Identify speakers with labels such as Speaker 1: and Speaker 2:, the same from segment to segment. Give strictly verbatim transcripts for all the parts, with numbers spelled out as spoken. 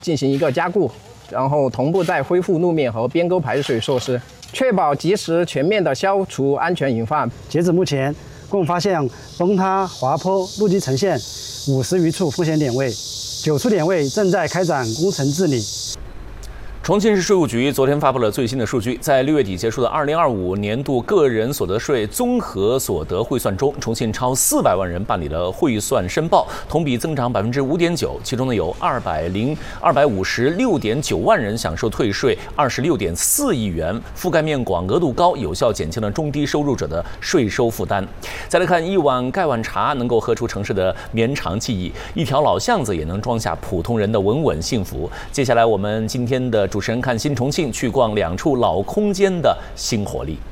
Speaker 1: 进行一个加固，然后同步再恢复路面和边沟排水措施，确保及时全面的消除安全隐患。
Speaker 2: 截止目前，共发现崩塌、滑坡、路基呈现五十余处风险点位，九处点位正在开展工程治理。
Speaker 3: 重庆市税务局昨天发布了最新的数据，在六月底结束的二零二五年度个人所得税综合所得汇算中，重庆超四百万人办理了汇算申报，同比增长百分之五点九。其中呢，有二百零二百五十六点九万人享受退税，二十六点四亿元，覆盖面广、额度高，有效减轻了中低收入者的税收负担。再来看，一碗盖碗茶能够喝出城市的绵长记忆，一条老巷子也能装下普通人的稳稳幸福。接下来，我们今天的主持人看新重庆，去逛两处老空间的新活力。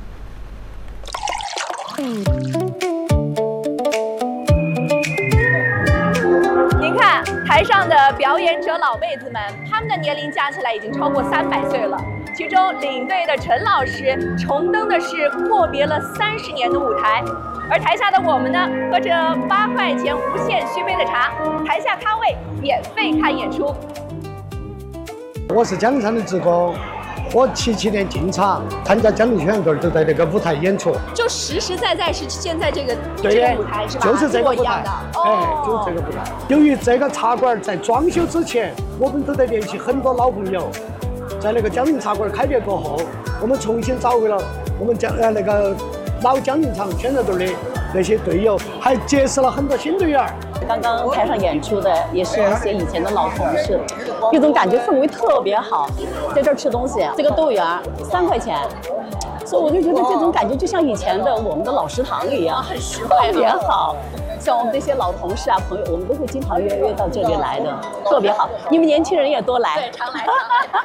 Speaker 4: 您看台上的表演者老妹子们，他们的年龄加起来已经超过三百岁了。其中领队的陈老师重登的是阔别了三十年的舞台，而台下的我们呢，喝着八块钱无限续杯的茶，台下咖位免费看演出。
Speaker 5: 我是江陵场的职工，我七七年进场参加江陵选队，就在那个舞台演出，
Speaker 4: 就实实在在是现在这个
Speaker 5: 对
Speaker 4: 这个舞台是吧？
Speaker 5: 就是这个舞台，
Speaker 4: 哦、
Speaker 5: 哎，就是这个舞台。由于这个茶馆在装修之前，我们都在联系很多老朋友，在那个江陵茶馆开业过后，我们重新找回了我们江呃那个老江陵场选择队的那些队友，还结识了很多新队员。
Speaker 6: 刚刚台上演出的也是一些以前的老同事，有种感觉氛围特别好。在这儿吃东西，这个豆圆三块钱，所以我就觉得这种感觉就像以前的我们的老食堂一样，
Speaker 4: 很实惠，
Speaker 6: 特别好。像我们这些老同事啊朋友，我们都会经常约约到这里来的，特别好。你们年轻人也多来，
Speaker 4: 对，常来常来。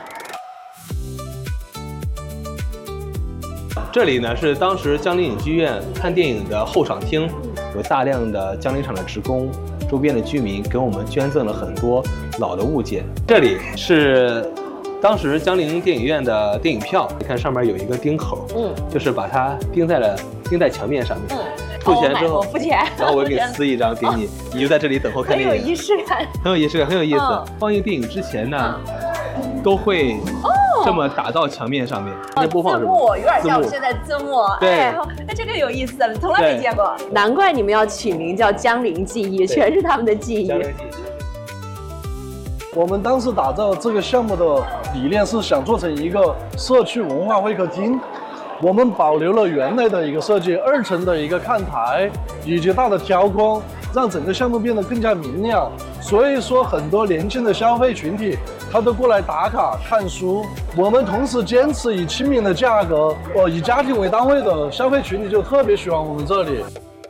Speaker 7: 这里呢是当时江陵影剧院看电影的后场厅，有大量的江陵场的职工、周边的居民给我们捐赠了很多老的物件。这里是当时江陵电影院的电影票，你看上面有一个钉口，嗯，就是把它钉在了钉在墙面上面。嗯，付钱之后，
Speaker 4: 我付钱，
Speaker 7: 然后我给你撕一张给你，你就在这里等候看电影，
Speaker 4: 很有仪式感，
Speaker 7: 很有仪式感，很有意思。嗯、放映电影之前呢，嗯、都会。这么打到墙面上面，这播放
Speaker 4: 字幕有点像我们现在字幕。
Speaker 7: 对，
Speaker 4: 哎，那这个有意思，从来没见过。
Speaker 6: 难怪你们要取名叫江陵记忆，全是他们的记忆。
Speaker 8: 我们当时打造这个项目的理念是想做成一个社区文化会客厅，我们保留了原来的一个设计，二层的一个看台以及大的挑光，让整个项目变得更加明亮。所以说，很多年轻的消费群体他都过来打卡看书。我们同时坚持以亲民的价格，呃，以家庭为单位的消费群体就特别喜欢我们这里。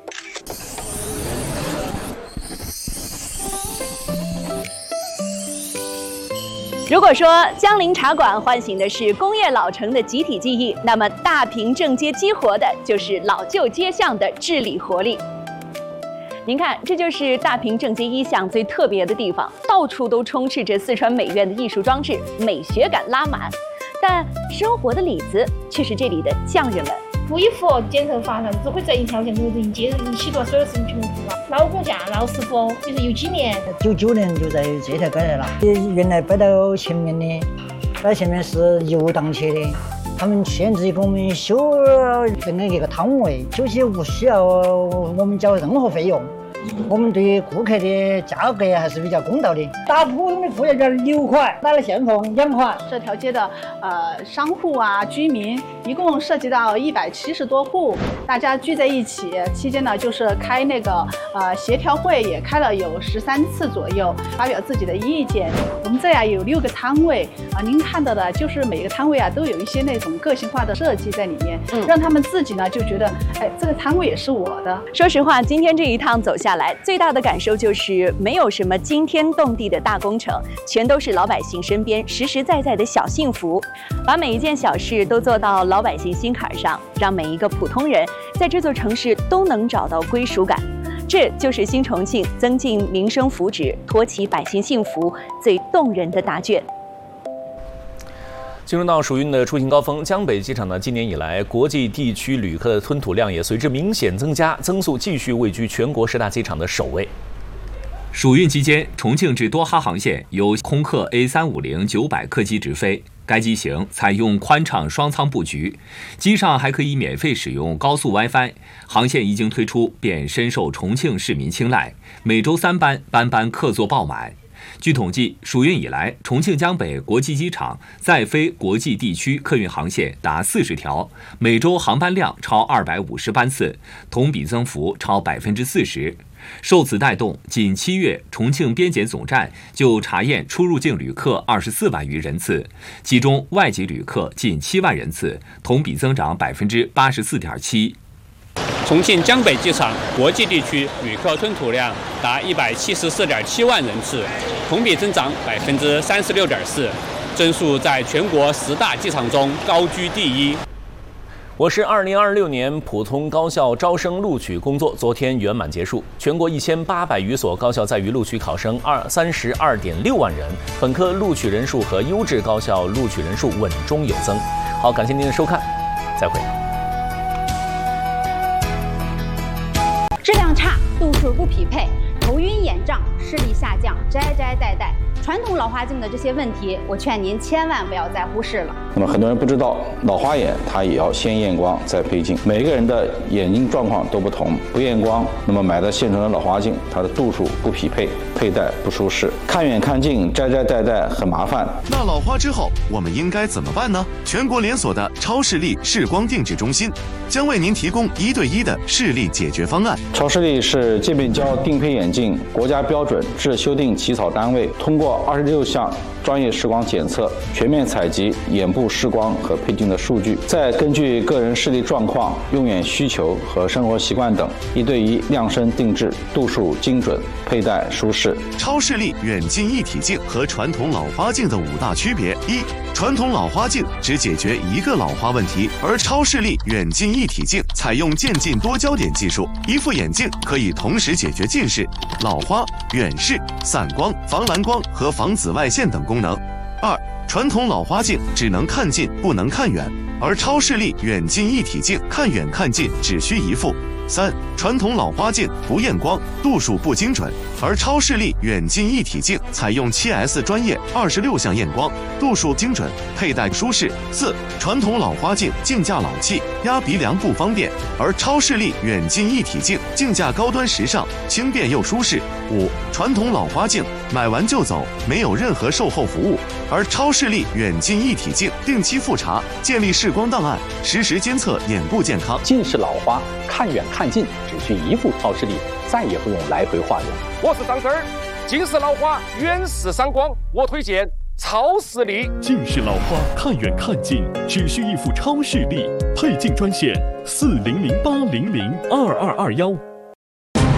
Speaker 4: 如果说江陵茶馆唤醒的是工业老城的集体记忆，那么大坪正街激活的就是老旧街巷的治理活力。您看，这就是大坪正街一巷最特别的地方，到处都充斥着四川美院的艺术装置，美学感拉满。但生活的里子却是这里的匠人们。
Speaker 9: 恢复剪头发上只会在一条线都人接一起做所有事情全部做了。老工匠、老师傅，就是有几年，
Speaker 10: 九九年就在这条街来了。原来摆到前面的，摆前面是游荡去的。他们限制给我们修那个一个摊位，休息不需要我们交任何费用。我们对顾客的价格还是比较公道的。打普通的服务员六块，打了现缝两块。
Speaker 11: 这条街的呃商户啊、居民一共涉及到一百七十多户，大家聚在一起期间呢，就是开那个呃协调会，也开了有十三次左右，发表自己的意见。我们这呀有六个摊位啊，您看到的就是每个摊位啊都有一些那种个性化的设计在里面，嗯、让他们自己呢就觉得，哎，这个摊位也是我的。
Speaker 4: 说实话，今天这一趟走下来，最大的感受就是没有什么惊天动地的大工程，全都是老百姓身边实实在在的小幸福，把每一件小事都做到老百姓心坎上，让每一个普通人在这座城市都能找到归属感。这就是新重庆增进民生福祉、托起百姓幸福最动人的答卷。
Speaker 3: 进入到暑运的出行高峰，江北机场呢，今年以来国际地区旅客的吞吐量也随之明显增加，增速继续位居全国十大机场的首位。 暑运期间，重庆至多哈航线由空客 A 三五零九百客机直飞。该机型采用宽敞双舱布局，机上还可以免费使用高速 WiFi。航线一经推出，便深受重庆市民青睐，每周三班，班班客座爆满。据统计，暑运以来，重庆江北国际机场在飞国际地区客运航线达四十条，每周航班量超二百五十班次，同比增幅超百分之四十。受此带动，仅七月重庆边检总站就查验出入境旅客二十四万余人次，其中外籍旅客近七万人次，同比增长百分之八十四点七。
Speaker 12: 重庆江北机场国际地区旅客吞吐量达一百七十四点七万人次，同比增长百分之三十六点四，增速在全国十大机场中高居第一。
Speaker 3: 我市二零二六年普通高校招生录取工作昨天圆满结束，全国一千八百余所高校在渝录取考生二三十二点六万人，本科录取人数和优质高校录取人数稳中有增。好，感谢您的收看，再会。
Speaker 13: 质量差，度数不匹配，头晕眼胀，视力下降，摘摘带带。传统老花镜的这些问题，我劝您千万不要再忽视了。
Speaker 14: 那么很多人不知道，老花眼它也要先验光再配镜，每个人的眼睛状况都不同，不验光，那么买的现成的老花镜，它的度数不匹配，佩戴不舒适，看远看近，摘摘带带很麻烦。
Speaker 15: 那老花之后，我们应该怎么办呢？全国连锁的超视力视光定制中心将为您提供一对一的视力解决方案。
Speaker 14: 超视力是界面胶定配眼镜国家标准制修订起草单位，通过二十六项专业视光检测，全面采集眼部视光和配镜的数据，再根据个人视力状况、用眼需求和生活习惯等，一对一量身定制，度数精准，佩戴舒适。
Speaker 15: 超视力远近一体镜和传统老花镜的五大区别：一、传统老花镜只解决一个老花问题，而超视力远近一体镜采用渐近多焦点技术，一副眼镜可以同时解决近视、老花、远视、散光、防蓝光和防紫外线等功能。二、传统老花镜只能看近不能看远，而超视力远近一体镜看远看近只需一副。三、传统老花镜不验光，度数不精准，而超视力远近一体镜采用 七 S 专业二十六项验光，度数精准，佩戴舒适。四、传统老花镜镜架老气，压鼻梁不方便，而超视力远近一体镜镜架高端时尚，轻便又舒适。五、传统老花镜买完就走，没有任何售后服务，而超视力远近一体镜定期复查，建立视光档案，实时监测眼部健康。
Speaker 16: 近视老花看远看近只需一副超视力，再也不用来回换了。
Speaker 17: 我是张三儿，近视老花远视散光，我推荐超视力。
Speaker 18: 近视老花看远看近只需一副超视力，配镜专线四零零八零零二二二幺。